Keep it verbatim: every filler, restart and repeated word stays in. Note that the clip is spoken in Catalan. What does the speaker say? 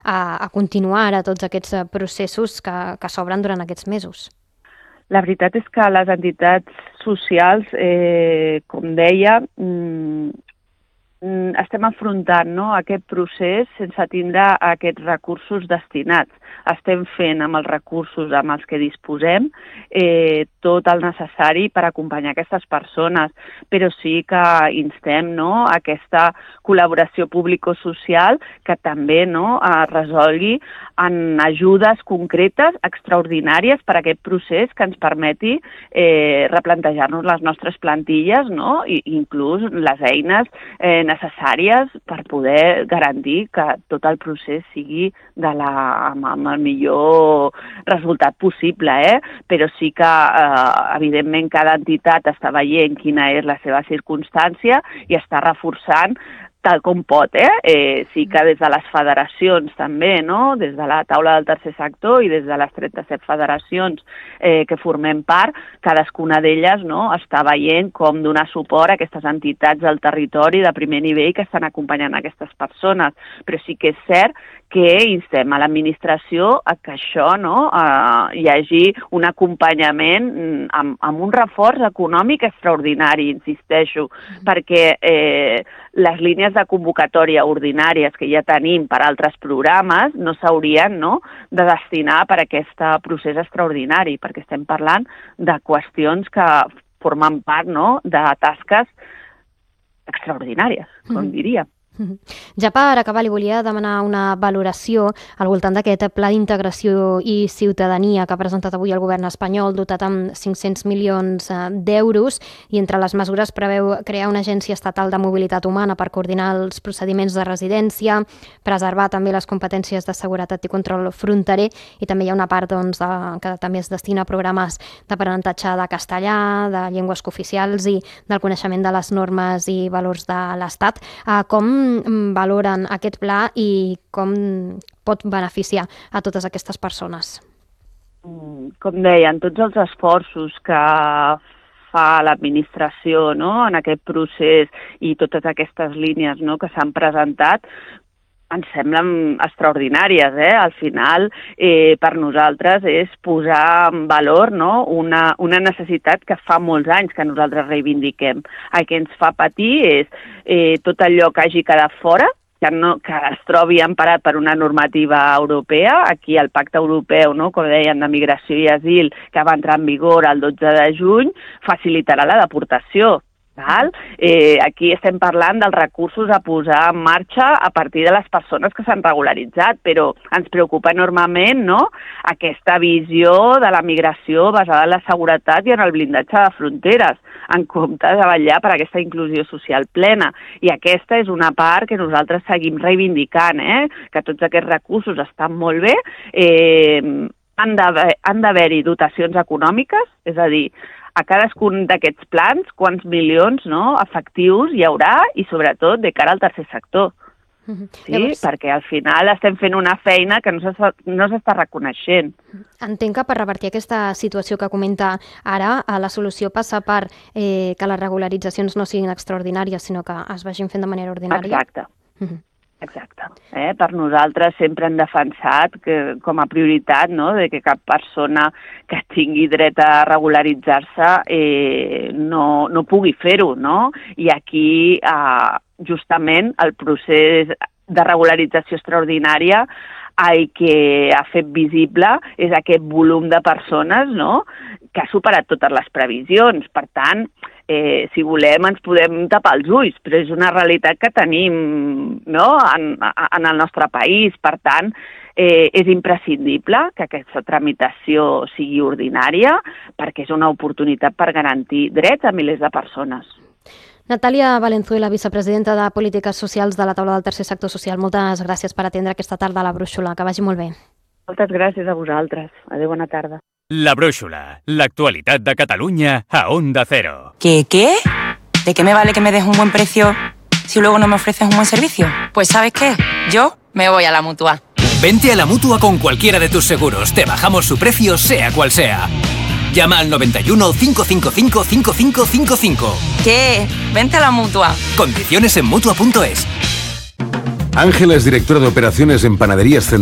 a, a continuar a tots aquests processos que, que s'obren durant aquests mesos? La veritat és que les entitats socials, eh, com deia, mm, estem afrontant, no, aquest procés sense tindre aquests recursos destinats. Estem fent amb els recursos amb els que disposem eh, tot el necessari per acompanyar aquestes persones, però sí que instem, no, aquesta col·laboració público-social que també, no, es resolgui en ajudes concretes, extraordinàries per a aquest procés que ens permeti eh, replantejar-nos les nostres plantilles, no, i inclús les eines eh, necessàries per poder garantir que tot el procés sigui de la, amb, amb el millor resultat possible, eh? Però sí que, eh, evidentment, cada entitat està veient quina és la seva circumstància i està reforçant tal com pot, eh? eh? Sí que des de les federacions també, no? Des de la taula del tercer sector i des de les trenta-set federacions eh, que formem part, cadascuna d'elles, no, està veient com donar suport a aquestes entitats del territori de primer nivell que estan acompanyant aquestes persones. Però sí que és cert que instem a l'administració a que això, no, eh, hi hagi un acompanyament amb, amb un reforç econòmic extraordinari, insisteixo, mm. perquè eh, les línies de convocatòria ordinàries que ja tenim per altres programes no s'haurien, no, de destinar per a aquest procés extraordinari, perquè estem parlant de qüestions que formen part, no, de tasques extraordinàries, com mm. diria. Ja per acabar, li volia demanar una valoració al voltant d'aquest pla d'integració i ciutadania que ha presentat avui el govern espanyol, dotat amb cinc-cents milions d'euros, i entre les mesures preveu crear una agència estatal de mobilitat humana per coordinar els procediments de residència, preservar també les competències de seguretat i control fronterer, i també hi ha una part, doncs, de, que també es destina a programes d'aprenentatge de castellà, de llengües cooficials i del coneixement de les normes i valors de l'Estat. Com valoren aquest pla i com pot beneficiar a totes aquestes persones? Com deien, tots els esforços que fa l'administració, no, en aquest procés i totes aquestes línies, no, que s'han presentat, ens semblen extraordinàries, eh? Al final, eh, per nosaltres és posar en valor, no, una, una necessitat que fa molts anys que nosaltres reivindiquem. El que ens fa patir és eh, tot allò que hagi quedat fora, que, no, que es trobi emparat per una normativa europea. Aquí el Pacte Europeu, no, com deien, de Migració i Asil, que va entrar en vigor el dotze de juny, facilitarà la deportació. Val? Eh, aquí estem parlant dels recursos a posar en marxa a partir de les persones que s'han regularitzat, però ens preocupa enormement, no, aquesta visió de la migració basada en la seguretat i en el blindatge de fronteres, en comptes de vetllar per aquesta inclusió social plena. I aquesta és una part que nosaltres seguim reivindicant, eh? Que tots aquests recursos estan molt bé, eh, han d'haver-hi dotacions econòmiques, és a dir, a cadascun d'aquests plans, quants milions, no, efectius hi haurà i, sobretot, de cara al tercer sector. Uh-huh. Sí? Llavors, perquè al final estem fent una feina que no s'està no s'està reconeixent. Entenc que per revertir aquesta situació que comenta ara, la solució passa per eh, que les regularitzacions no siguin extraordinàries, sinó que es vagin fent de manera ordinària. Exacte. Uh-huh. Exacte. Eh? Per nosaltres sempre hem defensat que, com a prioritat, no, de que cap persona que tingui dret a regularitzar-se eh, no, no pugui fer-ho, no? I aquí, eh, justament, el procés de regularització extraordinària el que ha fet visible és aquest volum de persones, no?, que ha superat totes les previsions. Per tant, eh, si volem ens podem tapar els ulls, però és una realitat que tenim, no?, en, en el nostre país. Per tant, eh, és imprescindible que aquesta tramitació sigui ordinària perquè és una oportunitat per garantir drets a milers de persones. Natàlia Valenzuela, vicepresidenta de Polítiques Socials de la Taula del Tercer Sector Social, moltes gràcies per atendre aquesta tarda a La Brúixola. Que vagi molt bé. Moltes gràcies a vosaltres. Adéu, bona tarda. La Brúixola, l'actualitat de Catalunya a Onda Cero. ¿Qué, qué? ¿De qué me vale que me des un buen precio si luego no me ofreces un buen servicio? Pues ¿sabes qué? Yo me voy a la Mutua. Vente a la Mutua con cualquiera de tus seguros. Te bajamos su precio, sea cual sea. Llama al noventa y uno, cinco cinco cinco, cinco cinco cinco cinco. ¿Qué? Vente a la Mutua. Condiciones en Mutua punto es. Ángela es directora de operaciones en Panaderías Centrales.